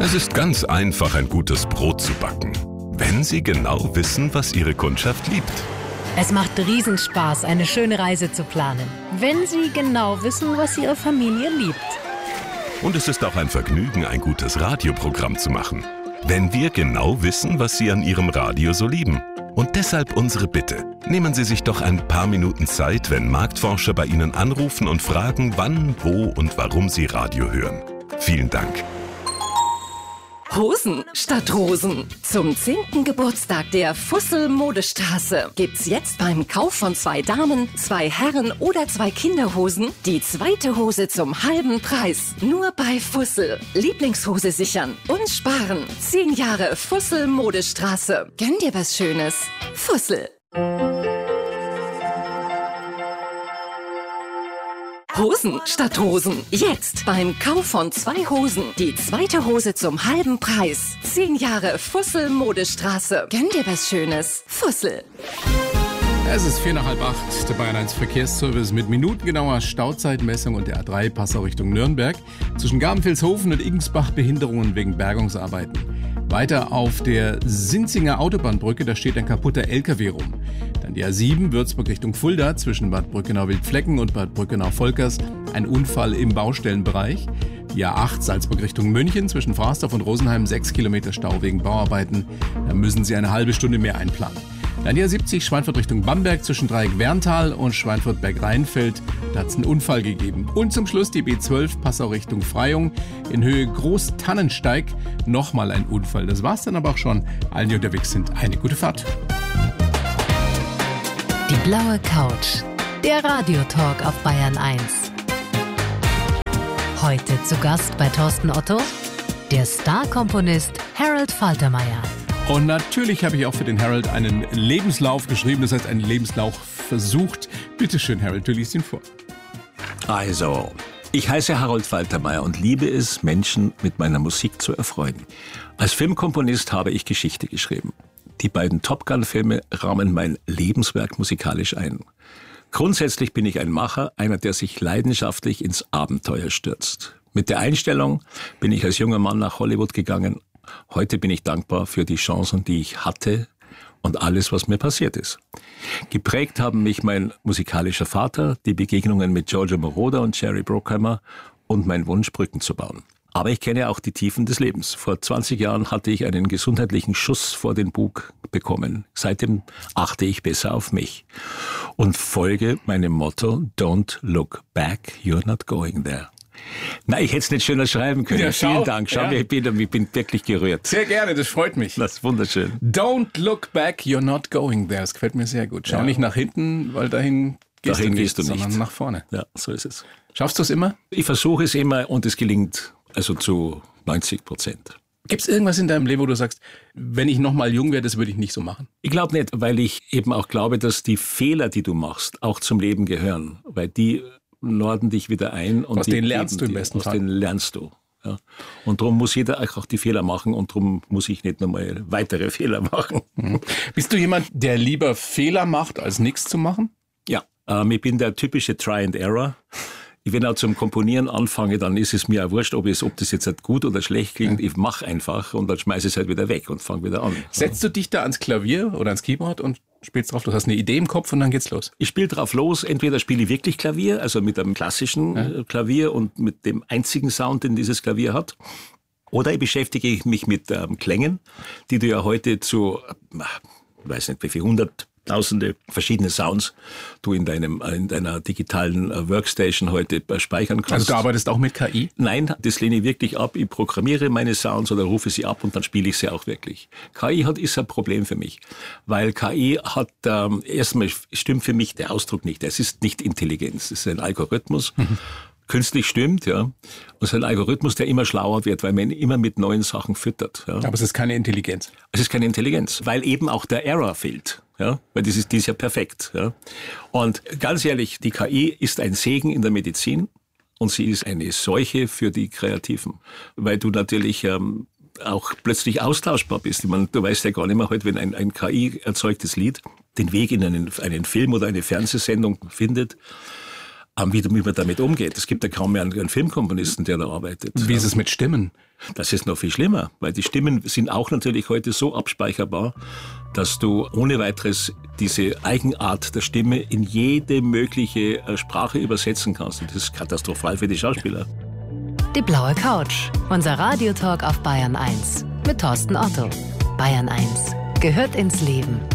Es ist ganz einfach, ein gutes Brot zu backen, wenn Sie genau wissen, was Ihre Kundschaft liebt. Es macht Riesenspaß, eine schöne Reise zu planen, wenn Sie genau wissen, was Ihre Familie liebt. Und es ist auch ein Vergnügen, ein gutes Radioprogramm zu machen, wenn wir genau wissen, was Sie an Ihrem Radio so lieben. Und deshalb unsere Bitte. Nehmen Sie sich doch ein paar Minuten Zeit, wenn Marktforscher bei Ihnen anrufen und fragen, wann, wo und warum Sie Radio hören. Vielen Dank. Hosen statt Rosen. Zum 10. Geburtstag der Fussel Modestraße gibt's jetzt beim Kauf von 2 Damen, 2 Herren oder 2 Kinderhosen die zweite Hose zum halben Preis. Nur bei Fussel. Lieblingshose sichern und sparen. 10 Jahre Fussel Modestraße. Gönn dir was Schönes. Fussel. Hosen statt Rosen. Jetzt beim Kauf von 2 Hosen die zweite Hose zum halben Preis. 10 Jahre Fussel Modestraße. Gönn dir was Schönes. Fussel. Es ist 7:45, der Bayern 1 Verkehrsservice mit minutengenauer Stauzeitmessung und der A3 Passau Richtung Nürnberg. Zwischen Gabenfilshofen und Igensbach Behinderungen wegen Bergungsarbeiten. Weiter auf der Sinzinger Autobahnbrücke, da steht ein kaputter LKW rum. Dann die A7 Würzburg Richtung Fulda zwischen Bad Brückenau-Wildflecken und Bad Brückenau-Volkers. Ein Unfall im Baustellenbereich. Die A8 Salzburg Richtung München zwischen Fraßdorf und Rosenheim 6 Kilometer Stau wegen Bauarbeiten. Da müssen Sie eine halbe Stunde mehr einplanen. Dann die A70 Schweinfurt Richtung Bamberg zwischen Dreieck-Werntal und Schweinfurt-Berg-Rheinfeld. Da hat es einen Unfall gegeben. Und zum Schluss die B12 Passau Richtung Freyung in Höhe Großtannensteig. Nochmal ein Unfall. Das war's dann aber auch schon. Allen, die unterwegs sind, eine gute Fahrt. Die blaue Couch. Der Radiotalk auf Bayern 1. Heute zu Gast bei Thorsten Otto, der Star-Komponist Harold Faltermeier. Und natürlich habe ich auch für den Harold einen Lebenslauf geschrieben, das heißt einen Lebenslauf versucht. Bitte schön, Harold, du liest ihn vor. Also, ich heiße Harold Faltermeier und liebe es, Menschen mit meiner Musik zu erfreuen. Als Filmkomponist habe ich Geschichte geschrieben. Die beiden Top Gun-Filme rahmen mein Lebenswerk musikalisch ein. Grundsätzlich bin ich ein Macher, einer, der sich leidenschaftlich ins Abenteuer stürzt. Mit der Einstellung bin ich als junger Mann nach Hollywood gegangen. Heute bin ich dankbar für die Chancen, die ich hatte und alles, was mir passiert ist. Geprägt haben mich mein musikalischer Vater, die Begegnungen mit Giorgio Moroder und Jerry Bruckheimer und mein Wunsch, Brücken zu bauen. Aber ich kenne auch die Tiefen des Lebens. Vor 20 Jahren hatte ich einen gesundheitlichen Schuss vor den Bug bekommen. Seitdem achte ich besser auf mich und folge meinem Motto, don't look back, you're not going there. Na, ich hätte es nicht schöner schreiben können. Ja, Vielen Dank. Schau, ja. ich bin wirklich gerührt. Sehr gerne, das freut mich. Das ist wunderschön. Don't look back, you're not going there. Das gefällt mir sehr gut. Schau nicht nach hinten, weil dahin gehst du nicht, sondern nach vorne. Ja, so ist es. Schaffst du es immer? Ich versuche es immer und es gelingt also zu 90%. Gibt es irgendwas in deinem Leben, wo du sagst, wenn ich noch mal jung wäre, das würde ich nicht so machen? Ich glaube nicht, weil ich eben auch glaube, dass die Fehler, die du machst, auch zum Leben gehören. Weil die norden dich wieder ein. Und aus denen lernst du im besten Fall. Aus denen lernst du. Ja. Und darum muss jeder auch die Fehler machen und darum muss ich nicht nochmal weitere Fehler machen. Bist du jemand, der lieber Fehler macht, als nichts zu machen? Ja, ich bin der typische Try and Error. Wenn ich zum Komponieren anfange, dann ist es mir auch wurscht, ob das jetzt halt gut oder schlecht klingt. Ich mache einfach und dann schmeiße ich es halt wieder weg und fange wieder an. Setzt du dich da ans Klavier oder ans Keyboard und spielst drauf? Du hast eine Idee im Kopf und dann geht's los. Ich spiele drauf los. Entweder spiele ich wirklich Klavier, also mit einem klassischen Klavier und mit dem einzigen Sound, den dieses Klavier hat. Oder ich beschäftige mich mit Klängen, die du ja heute zu, ich weiß nicht wie viel, Hunderttausende verschiedene Sounds du in deiner digitalen Workstation heute speichern kannst. Also du arbeitest auch mit KI? Nein, das lehne ich wirklich ab. Ich programmiere meine Sounds oder rufe sie ab und dann spiele ich sie auch wirklich. KI ist ein Problem für mich, weil KI hat, erstmal stimmt für mich der Ausdruck nicht. Es ist nicht Intelligenz, es ist ein Algorithmus. Künstlich stimmt, ja. Und es ist ein Algorithmus, der immer schlauer wird, weil man ihn immer mit neuen Sachen füttert. Ja. Aber es ist keine Intelligenz. Es ist keine Intelligenz, weil eben auch der Error fehlt. Ja, weil die ist ja perfekt. Ja. Und ganz ehrlich, die KI ist ein Segen in der Medizin und sie ist eine Seuche für die Kreativen, weil du natürlich auch plötzlich austauschbar bist. Ich meine, du weißt ja gar nicht mehr heute, wenn ein KI-erzeugtes Lied den Weg in einen Film oder eine Fernsehsendung findet, wie man damit umgeht. Es gibt ja kaum mehr einen Filmkomponisten, der da arbeitet. Wie ist es mit Stimmen? Das ist noch viel schlimmer, weil die Stimmen sind auch natürlich heute so abspeicherbar, dass du ohne weiteres diese Eigenart der Stimme in jede mögliche Sprache übersetzen kannst. Und das ist katastrophal für die Schauspieler. Die blaue Couch, unser Radiotalk auf Bayern 1 mit Thorsten Otto. Bayern 1 gehört ins Leben.